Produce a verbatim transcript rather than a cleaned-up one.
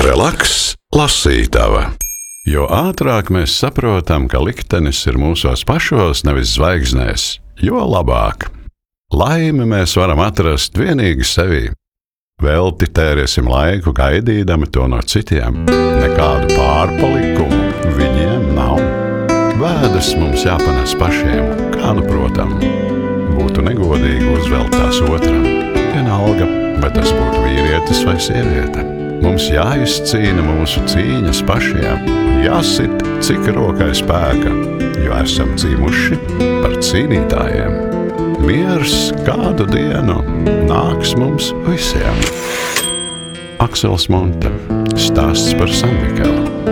Relaks, lasītava. Jo ātrāk mēs saprotam, ka liktenis ir mūsos pašos, nevis zvaigznēs, jo labāk. Laimi mēs varam atrast vienīgi sevī. Velti tērēsim laiku, gaidīdami to no citiem. Nekādu pārpalikumu viņiem nav. Vēdas mums jāpanes pašiem, kā nu protam. Būtu negodīgi uzvelt tās otram. Vienalga, vai tas būtu vīrietis vai sieviete. Mums jāizcīna mūsu cīņas pašiem, jāsit, cik rokai spēka, jo esam dzīmuši par cīnītājiem. Miers kādu dienu nāks mums visiem. Aksels Monte, stāsts par San Mikelu.